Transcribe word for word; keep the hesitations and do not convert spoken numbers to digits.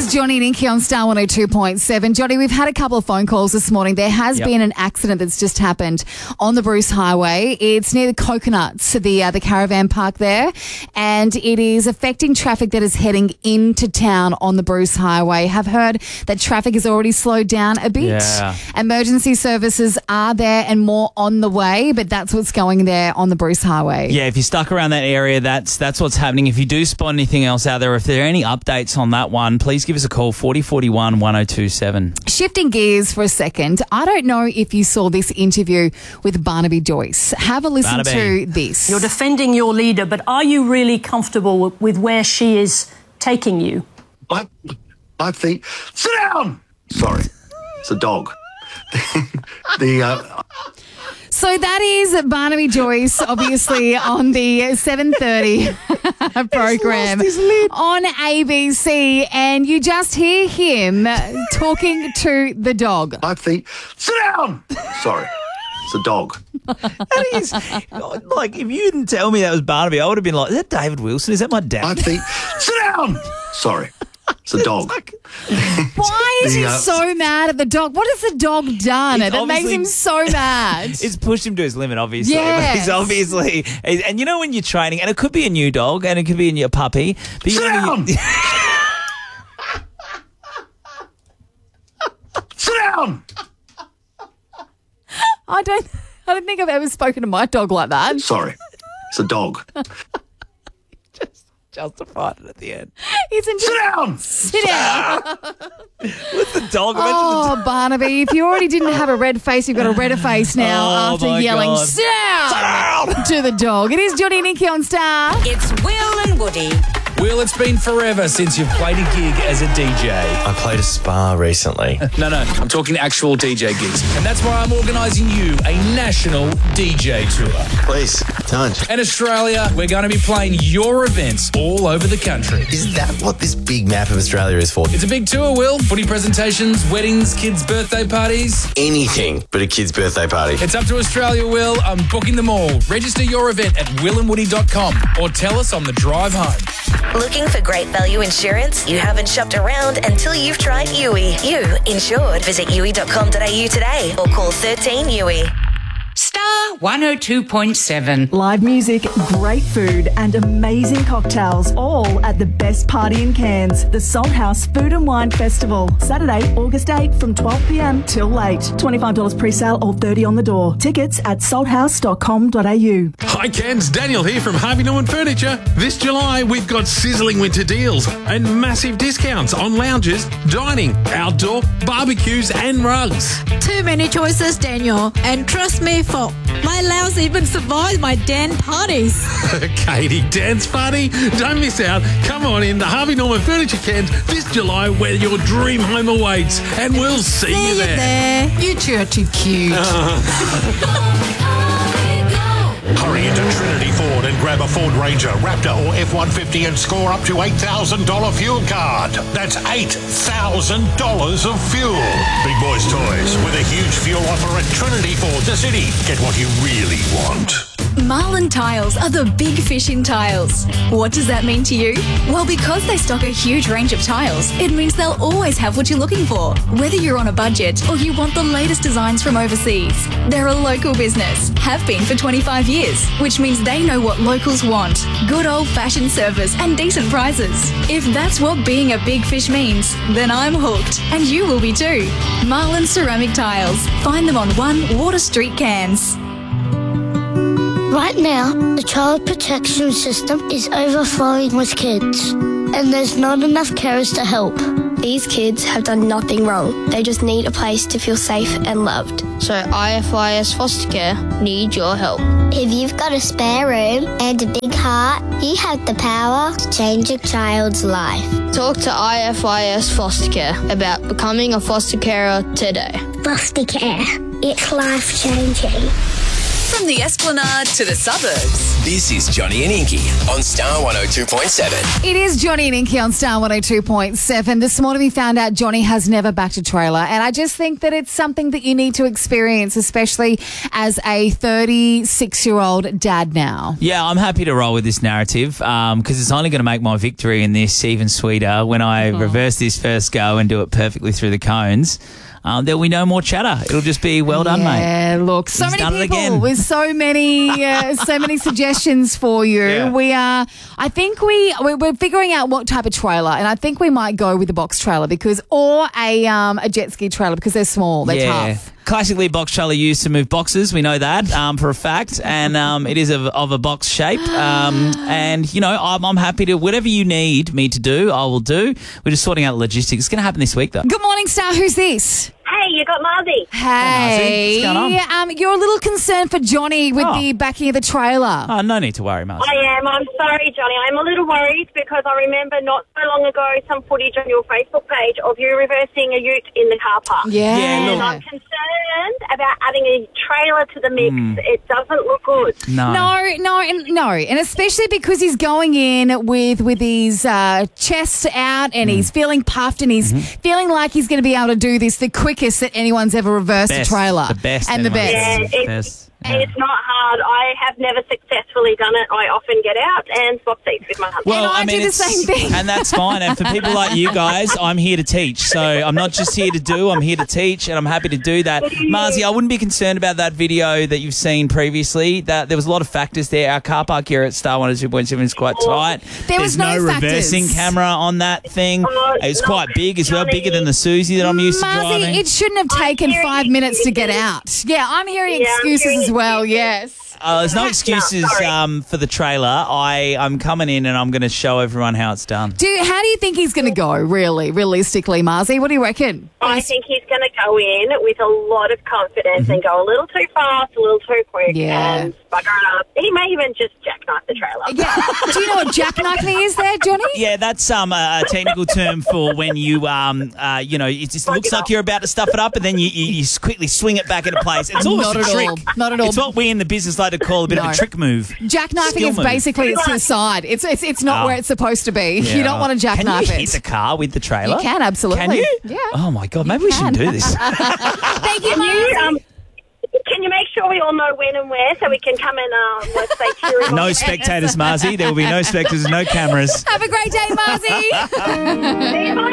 is Johnny and Inky on Star one oh two point seven. Johnny, we've had a couple of phone calls this morning. There has yep. been an accident that's just happened on the Bruce Highway. It's near the Coconuts, the uh, the caravan park there, and it is affecting traffic that is heading into town on the Bruce Highway. Have heard that traffic has already slowed down a bit. Yeah. Emergency services are there and more on the way, but that's what's going there on the Bruce Highway. Yeah, if you're stuck around that area, that's that's what's happening. If you do spot anything else out there, if there are any updates on that one, please give us a call, forty forty-one one oh two seven. Shifting gears for a second, I don't know if you saw this interview with Barnaby Joyce. Have a listen Barnaby. to this. You're defending your leader, but are you really comfortable with where she is taking you? I, I think... Sit down! Sorry, it's a dog. the... Uh, So that is Barnaby Joyce, obviously, on the seven thirty program on A B C, and you just hear him talking to the dog. I think, sit down! Sorry, it's a dog. That is, like, if you didn't tell me that was Barnaby, I would have been like, is that David Wilson? Is that my dad? I think, sit down! Sorry. It's a dog. Why is the, he uh, so mad at the dog? What has the dog done that makes him so mad? It's pushed him to his limit, obviously. Yes. He's obviously, and you know when you're training, and it could be a new dog, and it could be a new puppy. But you Sit know, down! You, Sit down! I don't. I don't think I've ever spoken to my dog like that. Sorry, it's a dog. justified it at the end. Isn't Sit down! Sit down. What's the dog? Imagine Oh, the Barnaby, if you already didn't have a red face, you've got a redder face now Oh, after my yelling, God. sit down, to the dog. It is Johnny and Inky on Star. It's Will and Woody. Will, it's been forever since you've played a gig as a D J. I played a spa recently. No, no, I'm talking actual D J gigs. And that's why I'm organising you a national D J tour. Please, don't. In Australia, we're going to be playing your events all over the country. Is that what this big map of Australia is for? It's a big tour, Will. Footy presentations, weddings, kids' birthday parties. Anything but a kid's birthday party. It's up to Australia, Will. I'm booking them all. Register your event at will and woody dot com or tell us on the drive home. Looking for great value insurance? You haven't shopped around until you've tried U I. You insured. Visit u i dot com dot a u today or call thirteen U I. Star one oh two point seven. Live music, great food and amazing cocktails, all at the best party in Cairns, the Salt House Food and Wine Festival. Saturday, August eighth from twelve p m till late. twenty-five dollars pre-sale or thirty dollars on the door. Tickets at salt house dot com dot a u. Hi Cairns, Daniel here from Harvey Norman Furniture. This July we've got sizzling winter deals and massive discounts on lounges, dining, outdoor, barbecues and rugs. Too many choices, Daniel, and trust me, for my lounge even survived my den parties. Katie, dance party? Don't miss out. Come on in to Harvey Norman Furniture Cairns this July where your dream home awaits, and we'll see, See you there. there. You two are too cute. Hurry into Trinity Ford and grab a Ford Ranger, Raptor or F one fifty and score up to eight thousand dollars fuel card. That's eight thousand dollars of fuel. Big Boys Toys with a huge fuel offer at Trinity Ford, the city. Get what you really want. Marlin Tiles are the big fish in tiles. What does that mean to you? Well, because they stock a huge range of tiles, it means they'll always have what you're looking for, whether you're on a budget or you want the latest designs from overseas. They're a local business, have been for twenty-five years, which means they know what locals want. Good old-fashioned service and decent prices. If that's what being a big fish means, then I'm hooked, and you will be too. Marlin Ceramic Tiles. Find them on one Water Street, Cairns. Right now, the child protection system is overflowing with kids, and there's not enough carers to help. These kids have done nothing wrong. They just need a place to feel safe and loved. So I F I S Foster Care need your help. If you've got a spare room and a big heart, you have the power to change a child's life. Talk to I F I S Foster Care about becoming a foster carer today. Foster care, it's life-changing. From the Esplanade to the suburbs. This is Johnny and Inky on Star one oh two point seven. It is Johnny and Inky on Star one oh two point seven. This morning we found out Johnny has never backed a trailer, and I just think that it's something that you need to experience, especially as a thirty-six-year-old dad now. Yeah, I'm happy to roll with this narrative because um, it's only going to make my victory in this even sweeter when I Oh. reverse this first go and do it perfectly through the cones. Um, there'll be no more chatter. It'll just be well done, mate. Yeah, look, so He's done it many people again. with so many, uh, so many suggestions for you. Yeah. We are, I think we we're, we're figuring out what type of trailer, and I think we might go with the box trailer because, or a um a jet ski trailer because they're small, they're yeah. tough. Classically, box trailer used to move boxes. We know that um, for a fact, and um, it is of, of a box shape. Um, and you know, I'm, I'm happy to whatever you need me to do, I will do. We're just sorting out logistics. It's going to happen this week, though. Good morning, Star. Who's this? Hey, you got Marzi. Hey, What's going on? Um, you're a little concerned for Johnny with Oh. the backing of the trailer. Oh, no need to worry, Marcy. I am. I'm sorry, Johnny. I'm a little worried because I remember not so long ago some footage on your Facebook page of you reversing a ute in the car park. Yeah. Yeah, And look. I'm concerned about adding a trailer to the mix. Mm. It doesn't look good. No. No, no, and no, and especially because he's going in with with his uh, chest out, and Mm. he's feeling puffed, and he's Mm-hmm. feeling like he's going to be able to do this the quickest that anyone's ever reversed Best, a trailer, the best and the anyone's best. ever- Yeah, it's, Best. it's not hard. I have never successfully done it. I often get out and swap seats with my husband. Well, And I mean, do the it's, same thing. and that's fine. And for people like you guys, I'm here to teach. So I'm not just here to do, I'm here to teach, and I'm happy to do that. Marzi, I wouldn't be concerned about that video that you've seen previously. That there was a lot of factors there. Our car park here at Star one oh two point seven is quite tight. There There's was no reversing factors. camera on that thing. Oh, It's no, quite big as well, Johnny. bigger than the Susie that I'm used to driving. Marzi, it shouldn't have taken hearing five minutes to get excuses. out. Yeah, I'm hearing Yeah, I'm excuses hearing as well. excuses. Yes. Uh, there's no excuses sorry. um, for the trailer. I, I'm coming in and I'm going to show everyone how it's done. Do how do you think he's going to go? Really, realistically, Marzi, what do you reckon? I think he's going to go in with a lot of confidence and go a little too fast, a little too quick, Yeah. and bugger it up. He may even just jackknife the trailer. Yeah. Do you know what jackknifing is there, Johnny? Yeah, that's um, a, a technical term for when you, um, uh, you know, it just looks like you're about to stuff it up, and then you, you, you quickly swing it back into place. It's almost Not a at trick. all. Not at all. It's what we in the business like to call a bit No. of a trick move. Jackknifing Skill is move. basically it's to the side. It's it's it's not Oh. where it's supposed to be. Yeah. You don't want to jackknife Can you it. hit the car with the trailer? You can, absolutely. Can you? Yeah. Oh my god, maybe we can. shouldn't do this. Thank you, Can you, Marzi. um, can you make sure we all know when and where so we can come and, uh, let's say, cheer him No on? spectators, Marzi. There will be no spectators, no cameras. Have a great day, Marzi. See you, bye.